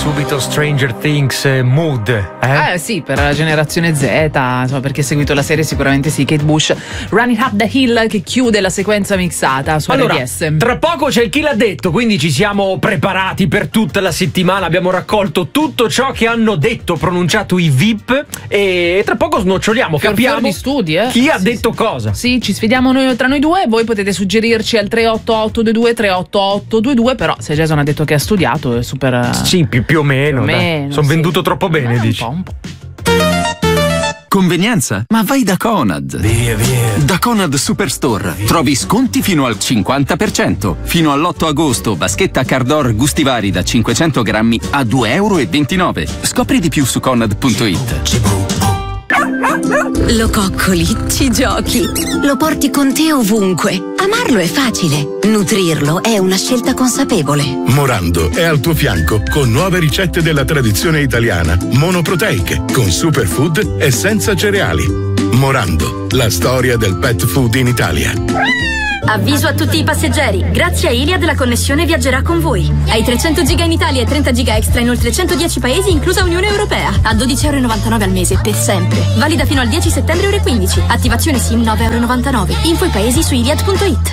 subito Stranger Things mood, Sì, per la generazione Z, insomma, perché ha seguito la serie sicuramente sì. Kate Bush, Running Up the Hill, che chiude la sequenza mixata su RDS. Tra poco c'è il Chi l'ha detto, quindi ci siamo preparati per tutta la settimana, abbiamo raccolto tutto ciò che hanno detto, pronunciato i VIP, e tra poco snoccioliamo, capiamo studi, chi ha detto cosa. Sì, ci sfidiamo noi tra noi due, voi potete suggerirci al 38822 38822, però se Jason ha detto che ha studiato è super. Sì, più o meno. Sono venduto troppo bene, dici. Un po'. Convenienza? Ma vai da Conad. Via. Da Conad Superstore trovi sconti fino al 50%. Fino all'8 agosto, vaschetta Cardor gusti vari da 500 grammi a €2,29. Scopri di più su Conad.it. Lo coccoli, ci giochi, lo porti con te ovunque. Amarlo è facile, nutrirlo è una scelta consapevole. Morando è al tuo fianco con nuove ricette della tradizione italiana, monoproteiche, con superfood e senza cereali. Morando, la storia del pet food in Italia. Avviso a tutti i passeggeri, grazie a Iliad la connessione viaggerà con voi. Hai 300 giga in Italia e 30 giga extra in oltre 110 paesi, inclusa Unione Europea, a €12,99 al mese, per sempre. Valida fino al 10 settembre ore 15. Attivazione SIM €9,99. Info i paesi su Iliad.it.